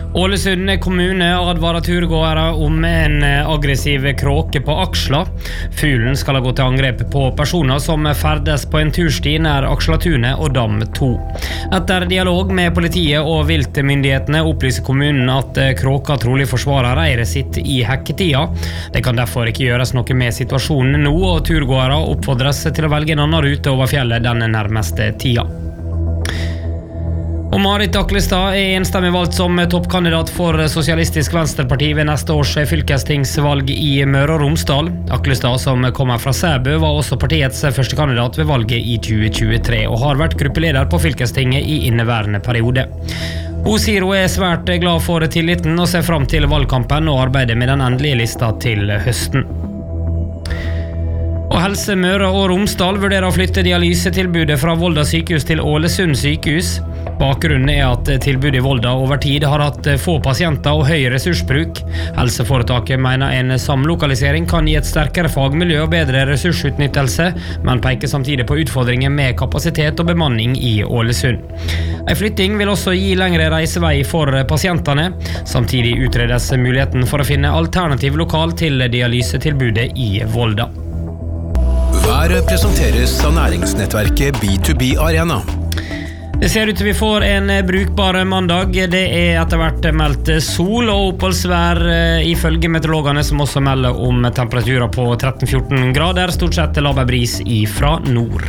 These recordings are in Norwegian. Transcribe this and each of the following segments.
Ålesund kommune advarer turgåere om en aggressiv kråke på Aksla. Fuglen skal ha gått til angrep på personer som ferdes på en tursti nær Akslatunet og Dam 2. Etter dialog med politiet og viltmyndighetene opplyser kommunen at kråka trolig forsvarer reiret sitt i hekketida. Det kan derfor ikke gjøres noe med situasjonen nå, og turgåere oppfordres til å velge en annen rute over fjellet denne nærmeste tida. Og Marit Aklestad enstemmig valgt som toppkandidat for Sosialistisk Venstreparti ved neste års fylkestingsvalg i Møre og Romsdal. Aklestad, som kommer fra Sæbø, var også partiets første kandidat ved valget i 2023, og har vært gruppeleder på fylkestinget i inneværende periode. Hun sier hun svært glad for tilliten og ser frem til valgkampen og arbeider med den endelige lista til høsten. Og Helse Møre og Romsdal vurderer å flytte dialysetilbudet fra Volda sykehus til Ålesund sykehus. Bakgrunnen at tilbudet i Volda over tid har hatt få pasienter og høy ressursbruk. Helseforetaket mener en samlokalisering kan gi et sterkere fagmiljø og bedre ressursutnyttelse, men peker samtidig på utfordringer med kapasitet og bemanning i Ålesund. En flytting vil også gi lengre reisevei for pasientene. Samtidig utredes muligheten for å finne alternativ lokal til dialysetilbudet i Volda. Været presenteres av næringsnettverket B2B Arena. Det ser ut til vi får en brukbar mandag. Det etter hvert meldt sol og oppholdsvær ifølge meteorologene, som også melder om temperaturer på 13-14 grader, stort sett laber bris ifra nord.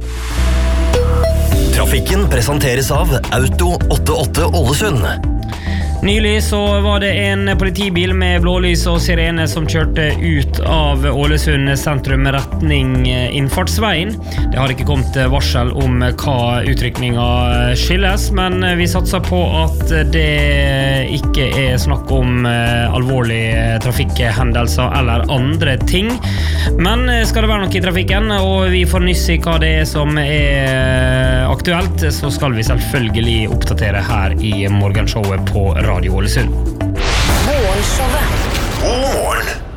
Trafikken presenteres av Auto 88 Ålesund. Nylig så var det en politibil med blålys og sirene som kjørte ut av Ålesund sentrum med retning innfartsveien. Det har ikke kommet varsel om hva utrykninga skyldes, men vi satser på at det ikke er snakk om alvorlige trafikkhendelser eller andre ting. Men skal det være noe i trafikken, og vi får nyss i hva det er som er aktuelt, så skal vi selvfølgelig oppdatere her i morgenshowet på Radio Ålesund. Morgenshowet. God morgen!